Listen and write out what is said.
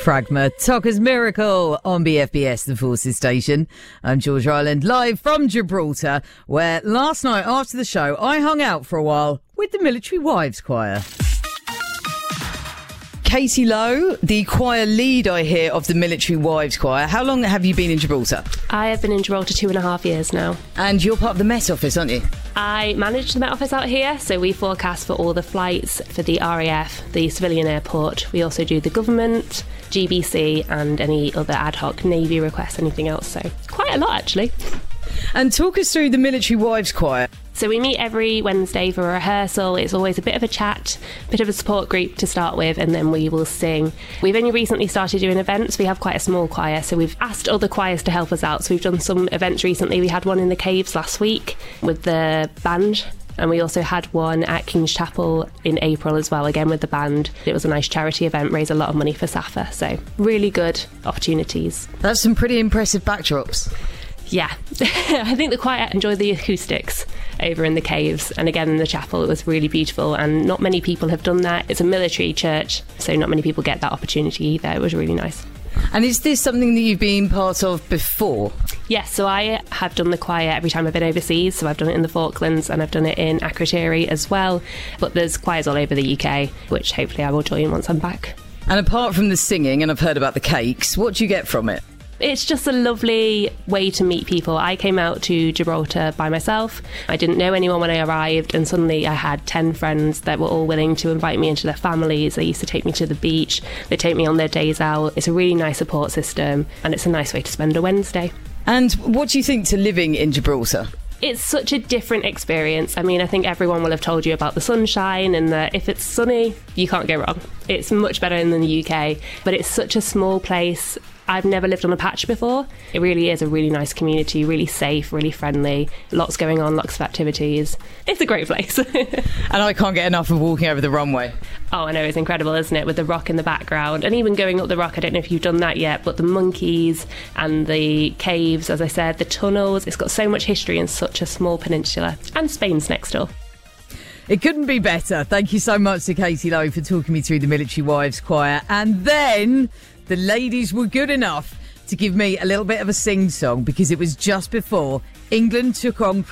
Pragma, Tucker's Miracle on BFBS, the Forces station. I'm George Ireland, live from Gibraltar, where last night after the show, I hung out for a while with the Military Wives Choir. Katie Lowe, the choir lead, I hear, of the Military Wives Choir. How long have you been in Gibraltar? I have been in Gibraltar 2.5 years now. And you're part of the Met Office, aren't you? I manage the Met Office out here, so we forecast for all the flights for the RAF, the civilian airport. We also do the government, GBC, and any other ad hoc Navy requests, anything else. So quite a lot, actually. And talk us through the Military Wives Choir. So we meet every Wednesday for a rehearsal. It's always a bit of a chat, a bit of a support group to start with, and then we will sing. We've only recently started doing events. We have quite a small choir, so we've asked other choirs to help us out. So we've done some events recently. We had one in the Caves last week with the band. And we also had one at King's Chapel in April as well, again with the band. It was a nice charity event, raised a lot of money for SAFA. So really good opportunities. That's some pretty impressive backdrops. Yeah, I think the choir enjoyed the acoustics over in the Caves, and again in the chapel. It was really beautiful, and not many people have done that. It's a military church, so not many people get that opportunity either. It was really nice. And is this something that you've been part of before? Yes, so I have done the choir every time I've been overseas. So I've done it in the Falklands and I've done it in Akrotiri as well. But there's choirs all over the UK, which hopefully I will join once I'm back. And apart from the singing, and I've heard about the cakes, what do you get from it? It's just a lovely way to meet people. I came out to Gibraltar by myself. I didn't know anyone when I arrived, and suddenly I had 10 friends that were all willing to invite me into their families. They used to take me to the beach. They take me on their days out. It's a really nice support system, and it's a nice way to spend a Wednesday. And what do you think to living in Gibraltar? It's such a different experience. I mean, I think everyone will have told you about the sunshine and that if it's sunny, you can't go wrong. It's much better than the UK, but it's such a small place. I've never lived on a patch before. It really is a really nice community, really safe, really friendly. Lots going on, lots of activities. It's a great place. And I can't get enough of walking over the runway. Oh, I know, it's incredible, isn't it? With the rock in the background. And even going up the rock, I don't know if you've done that yet, but the monkeys and the caves, as I said, the tunnels. It's got so much history in such a small peninsula. And Spain's next door. It couldn't be better. Thank you so much to Katie Lowe for talking me through the Military Wives Choir. And then the ladies were good enough to give me a little bit of a sing-song because it was just before England took on